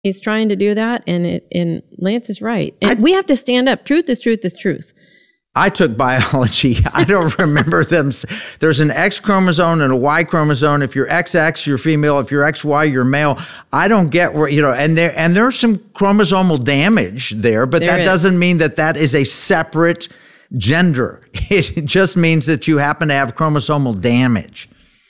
He's trying to do that, and Lance is right. And we have to stand up. Truth is truth is truth. I took biology. I don't remember them. There's an X chromosome and a Y chromosome. If you're XX, you're female. If you're XY, you're male. I don't get where, and there's some chromosomal damage there, but that doesn't mean that is a separate gender. It just means that you happen to have chromosomal damage.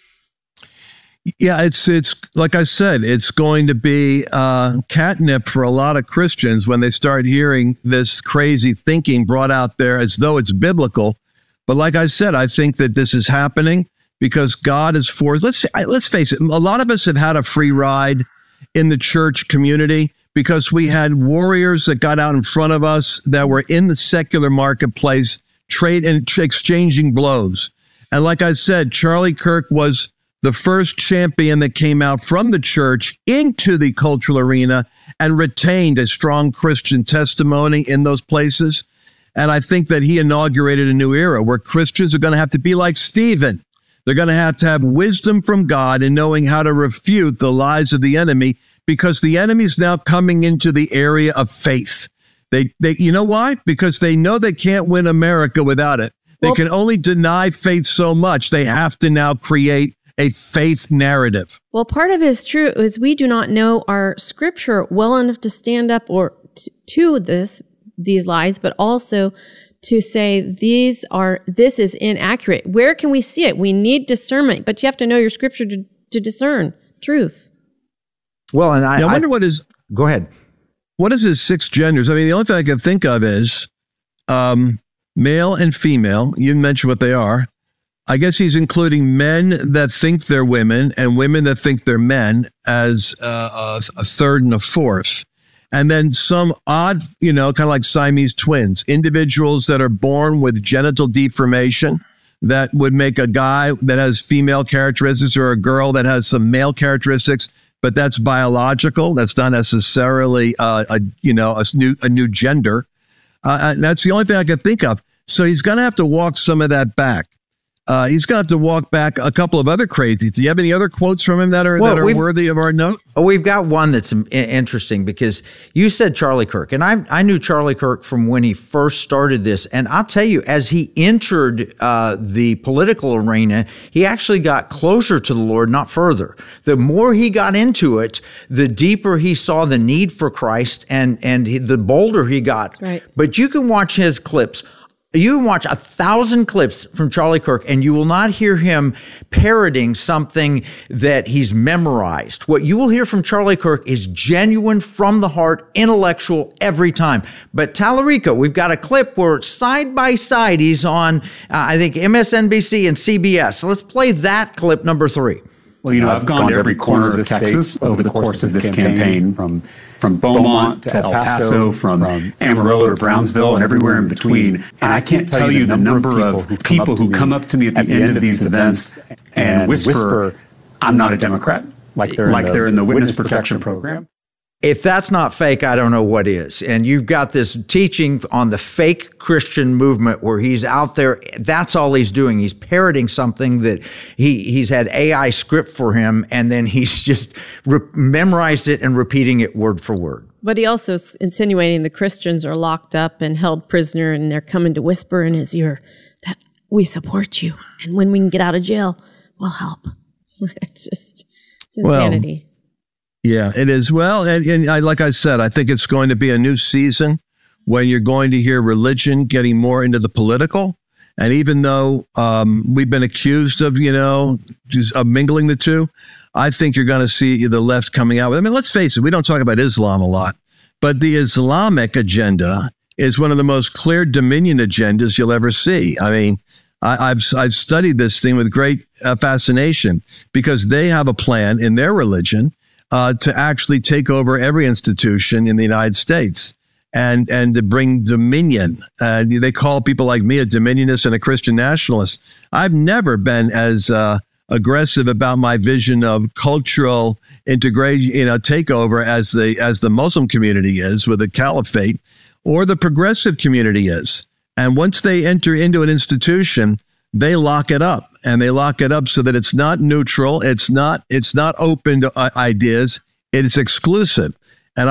Yeah, it's like I said, it's going to be catnip for a lot of Christians when they start hearing this crazy thinking brought out there as though it's biblical. But like I said, I think that this is happening because God is for. Let's face it, a lot of us have had a free ride in the church community because we had warriors that got out in front of us that were in the secular marketplace, trade and exchanging blows. And like I said, Charlie Kirk was the first champion that came out from the church into the cultural arena and retained a strong Christian testimony in those places. And I think that he inaugurated a new era where Christians are going to have to be like Stephen. They're going to have wisdom from God in knowing how to refute the lies of the enemy, because the enemy's now coming into the area of faith. They you know why? Because they know they can't win America without it. They can only deny faith so much. They have to now create a faith narrative. Well, part of it is true is we do not know our scripture well enough to stand up or to these lies, but also to say this is inaccurate. Where can we see it? We need discernment, but you have to know your scripture to discern truth. Well, and I wonder what is. Go ahead. What is his 6 genders? I mean, the only thing I can think of is male and female. You mentioned what they are. I guess he's including men that think they're women and women that think they're men as a third and a fourth. And then some odd, kind of like Siamese twins, individuals that are born with genital deformation that would make a guy that has female characteristics or a girl that has some male characteristics, but that's biological. That's not necessarily a new gender. And that's the only thing I can think of. So he's going to have to walk some of that back. He's going to have to walk back a couple of other crazy. Do you have any other quotes from him that are worthy of our note? We've got one that's interesting because you said Charlie Kirk, and I knew Charlie Kirk from when he first started this. And I'll tell you, as he entered the political arena, he actually got closer to the Lord, not further. The more he got into it, the deeper he saw the need for Christ, and the bolder he got. Right. But you can watch his clips. You can watch 1,000 clips from Charlie Kirk, and you will not hear him parroting something that he's memorized. What you will hear from Charlie Kirk is genuine, from the heart, intellectual every time. But Tallarico, we've got a clip where side by side he's on, I think, MSNBC and CBS. So let's play that clip, number 3. Well, I've gone to every corner of Texas over the course of this campaign, from Beaumont to El Paso, from Amarillo to Brownsville, and everywhere in between. And I can't tell you the number of people who come up to me at the end of these events and whisper, "I'm not a Democrat," like they're in the Witness Protection Program. If that's not fake, I don't know what is. And you've got this teaching on the fake Christian movement where he's out there. That's all he's doing. He's parroting something that he's had AI script for him, and then he's just memorized it and repeating it word for word. But he also is insinuating the Christians are locked up and held prisoner, and they're coming to whisper in his ear that we support you, and when we can get out of jail, we'll help. It's insanity. Yeah, it is. Well, and like I said, I think it's going to be a new season when you're going to hear religion getting more into the political. And even though we've been accused of, of mingling the two, I think you're going to see the left coming out with. I mean, let's face it, we don't talk about Islam a lot, but the Islamic agenda is one of the most clear dominion agendas you'll ever see. I mean, I've studied this thing with great fascination because they have a plan in their religion to actually take over every institution in the United States and to bring dominion. They call people like me a dominionist and a Christian nationalist. I've never been as aggressive about my vision of cultural integration, takeover as the Muslim community is with the caliphate, or the progressive community is. And once they enter into an institution, they lock it up, and they lock it up so that it's not neutral. It's not open to ideas. It's exclusive.